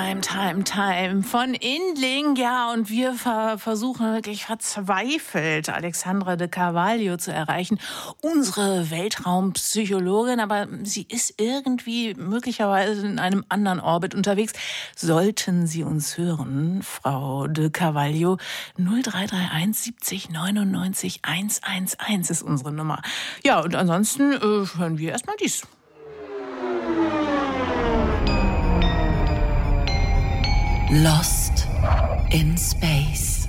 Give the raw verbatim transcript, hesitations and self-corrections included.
Time, Time, Time von Indling. Ja, und wir ver- versuchen wirklich verzweifelt, Alexandra de Carvalho zu erreichen. Unsere Weltraumpsychologin, aber sie ist irgendwie möglicherweise in einem anderen Orbit unterwegs. Sollten Sie uns hören, Frau de Carvalho, null drei drei eins siebzig neunundneunzig hundertelf ist unsere Nummer. Ja, und ansonsten äh, hören wir erstmal dies. Lost in Space.